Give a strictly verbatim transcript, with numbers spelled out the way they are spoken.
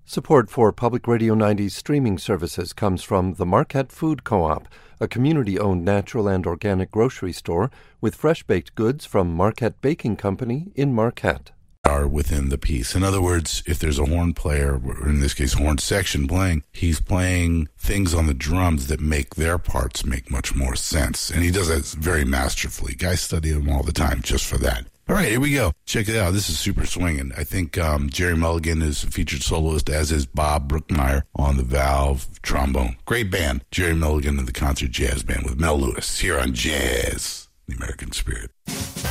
Support for Public Radio ninety's streaming services comes from the Marquette Food Co-op, a community-owned natural and organic grocery store with fresh-baked goods from Marquette Baking Company in Marquette. Are within the piece. In other words, if there's a horn player, or in this case, horn section playing, he's playing things on the drums that make their parts make much more sense. And he does that very masterfully. Guys study him all the time just for that. All right, here we go. Check it out. This is super swinging. I think um, Jerry Mulligan is a featured soloist, as is Bob Brookmeyer on the valve trombone. Great band. Jerry Mulligan and the Concert Jazz Band with Mel Lewis here on Jazz, the American Spirit.